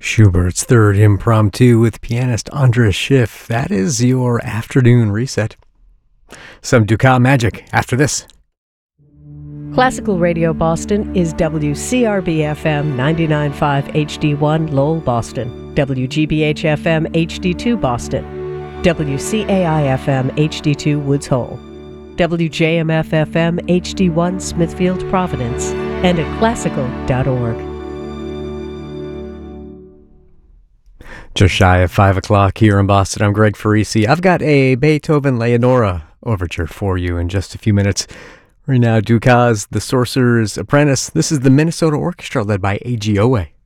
Schubert's Third Impromptu with pianist Andras Schiff. That is your afternoon reset. Some Ducat magic after this. Classical Radio Boston is WCRB-FM 99.5 HD1 Lowell, Boston, WGBH-FM HD2 Boston, WCAI-FM HD2 Woods Hole, WJMF-FM HD1 Smithfield, Providence, and at classical.org. Just shy of 5 o'clock here in Boston. I'm Greg Farisi. I've got a Beethoven Leonora overture for you in just a few minutes. Right now, Dukas, The Sorcerer's Apprentice. This is the Minnesota Orchestra led by A.G. Owe.